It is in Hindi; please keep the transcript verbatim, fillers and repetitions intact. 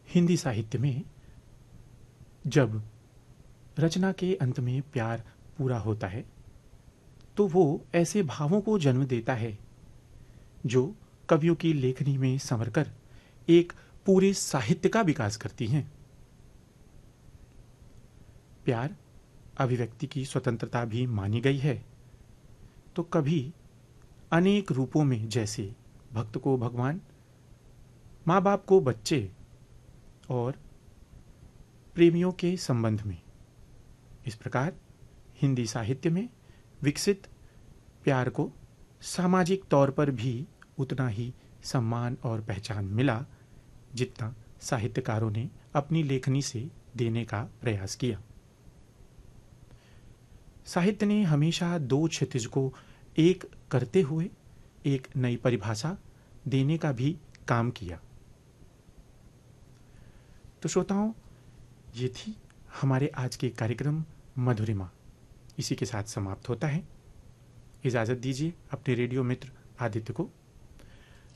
हिंदी साहित्य में जब रचना के अंत में प्यार पूरा होता है तो वो ऐसे भावों को जन्म देता है जो कवियों की लेखनी में संवर कर एक पूरे साहित्य का विकास करती हैं। प्यार अभिव्यक्ति की स्वतंत्रता भी मानी गई है, तो कभी अनेक रूपों में, जैसे भक्त को भगवान, माँ बाप को बच्चे और प्रेमियों के संबंध में। इस प्रकार हिंदी साहित्य में विकसित प्यार को सामाजिक तौर पर भी उतना ही सम्मान और पहचान मिला जितना साहित्यकारों ने अपनी लेखनी से देने का प्रयास किया। साहित्य ने हमेशा दो क्षितिज को एक करते हुए एक नई परिभाषा देने का भी काम किया। तो श्रोताओं, ये थी हमारे आज के कार्यक्रम मधुरिमा। इसी के साथ समाप्त होता है। इजाज़त दीजिए अपने रेडियो मित्र आदित्य को।